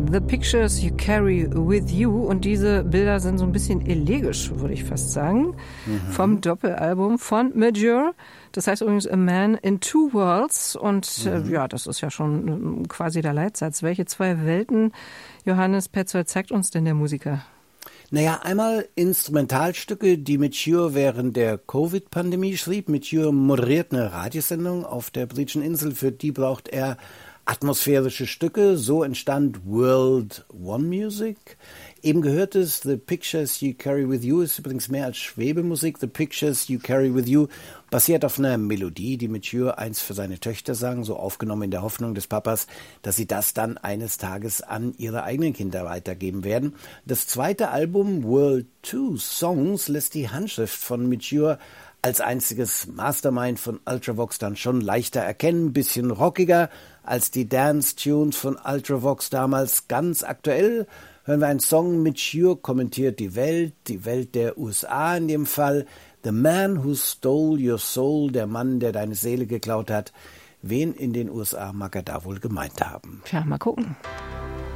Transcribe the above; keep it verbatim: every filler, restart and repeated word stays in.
The Pictures You Carry With You. Und diese Bilder sind so ein bisschen elegisch, würde ich fast sagen, mhm. vom Doppelalbum von Major. Das heißt übrigens A Man in Two Worlds. Und mhm. äh, ja, das ist ja schon äh, quasi der Leitsatz. Welche zwei Welten, Johannes Petzold, zeigt uns denn der Musiker? Naja, einmal Instrumentalstücke, die Mature während der Covid-Pandemie schrieb. Mature moderiert eine Radiosendung auf der britischen Insel. Für die braucht er atmosphärische Stücke. So entstand World One Music. Eben gehört es, The Pictures You Carry With You ist übrigens mehr als Schwebemusik. The Pictures You Carry With You basiert auf einer Melodie, die Mature einst für seine Töchter sang, so aufgenommen in der Hoffnung des Papas, dass sie das dann eines Tages an ihre eigenen Kinder weitergeben werden. Das zweite Album, World Two Songs, lässt die Handschrift von Mature als einziges Mastermind von Ultravox dann schon leichter erkennen, ein bisschen rockiger als die Dance-Tunes von Ultravox damals. Ganz aktuell hören wir einen Song, Mature kommentiert die Welt, die Welt der U S A in dem Fall. The Man Who Stole Your Soul, der Mann, der deine Seele geklaut hat. Wen in den U S A mag er da wohl gemeint haben? Tja, mal gucken.